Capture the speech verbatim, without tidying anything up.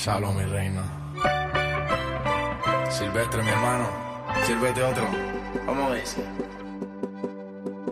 Shalom, mi reina. Silvestre, mi hermano. Sírvete otro. Vamos a ver.